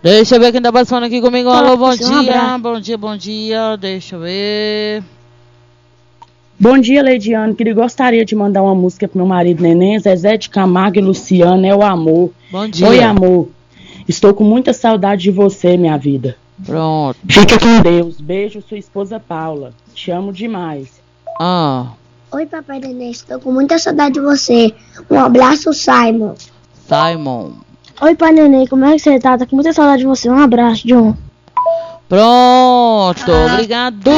Deixa eu ver quem tá passando aqui comigo. Alô, bom Um dia. abraço. Bom dia, bom dia. Deixa eu ver. Bom dia, Leidiane. Gostaria de mandar uma música pro meu marido Neném, Zezé de Camargo e Luciano, é o amor. Bom dia. Oi, amor. Estou com muita saudade de você, minha vida. Pronto. Fica com Deus. Beijo, sua esposa Paula. Te amo demais. Oi, papai Neném, estou com muita saudade de você. Um abraço, Simon. Simon. Oi, pai Neném, como é que você tá? Tô com muita saudade de você. Um abraço, John. Pronto. Obrigado.